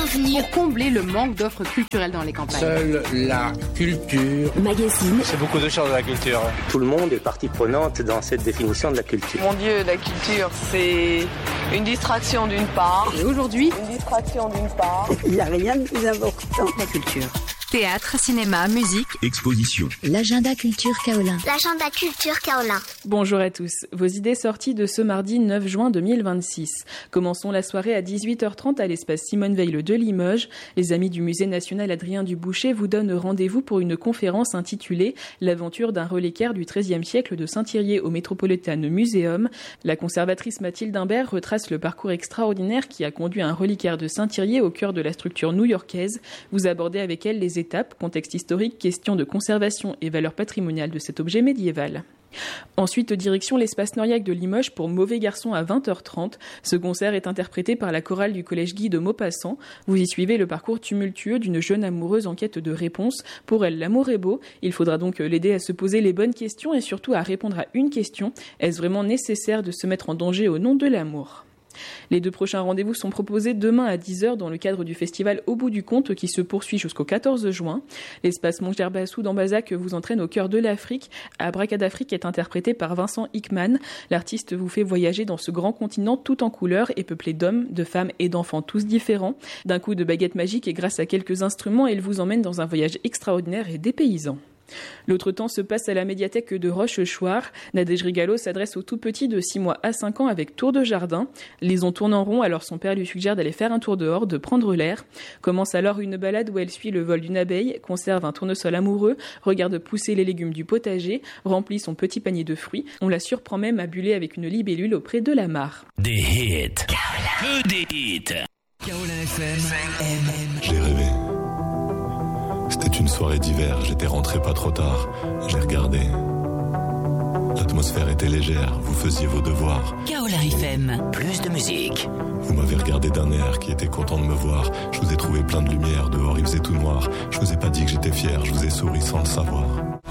Bienvenue. Pour combler le manque d'offres culturelles dans les campagnes. Seule la culture. Magazine. C'est beaucoup de choses, la culture. Tout le monde est partie prenante dans cette définition de la culture. Mon Dieu, la culture, c'est une distraction d'une part. Et aujourd'hui, une distraction d'une part. Il n'y a rien de plus important. La culture. Théâtre, cinéma, musique, exposition. L'agenda culture Kaolin. L'agenda culture Kaolin. Bonjour à tous. Vos idées sorties de ce mardi 9 juin 2026. Commençons la soirée à 18h30 à l'espace Simone Veil de Limoges. Les amis du Musée national Adrien Duboucher vous donnent rendez-vous pour une conférence intitulée « L'aventure d'un reliquaire du XIIIe siècle de Saint-Thirier au Metropolitan Museum ». La conservatrice Mathilde Imbert retrace le parcours extraordinaire qui a conduit un reliquaire de Saint-Thirier au cœur de la structure new-yorkaise. Vous abordez avec elle les étapes, contexte historique, questions de conservation et valeur patrimoniale de cet objet médiéval. Ensuite, direction l'espace Noriac de Limoges pour Mauvais Garçon à 20h30. Ce concert est interprété par la chorale du collège Guy de Maupassant. Vous y suivez le parcours tumultueux d'une jeune amoureuse en quête de réponse. Pour elle, l'amour est beau. Il faudra donc l'aider à se poser les bonnes questions et surtout à répondre à une question. Est-ce vraiment nécessaire de se mettre en danger au nom de l'amour ? Les deux prochains rendez-vous sont proposés demain à 10h dans le cadre du festival Au bout du compte qui se poursuit jusqu'au 14 juin. L'espace Montgerbassou d'Ambazac vous entraîne au cœur de l'Afrique. Abracadafrique est interprété par Vincent Hickman. L'artiste vous fait voyager dans ce grand continent tout en couleurs et peuplé d'hommes, de femmes et d'enfants tous différents. D'un coup de baguette magique et grâce à quelques instruments, il vous emmène dans un voyage extraordinaire et dépaysant. L'autre temps se passe à la médiathèque de Rochechouart. Nadège Rigalo s'adresse aux tout petits de 6 mois à 5 ans avec tour de jardin. Lison tourne en rond, alors son père lui suggère d'aller faire un tour dehors, de prendre l'air. Commence alors une balade où elle suit le vol d'une abeille, conserve un tournesol amoureux, regarde pousser les légumes du potager, remplit son petit panier de fruits. On la surprend même à buller avec une libellule auprès de la mare. Des hits. Que des hits. Kaolin FM. J'ai rêvé. C'était une soirée d'hiver, j'étais rentré pas trop tard. J'ai regardé. L'atmosphère était légère, vous faisiez vos devoirs. Kaolin FM. Plus de musique. Vous m'avez regardé d'un air qui était content de me voir. Je vous ai trouvé plein de lumière, dehors il faisait tout noir. Je vous ai pas dit que j'étais fier, je vous ai souri sans le savoir.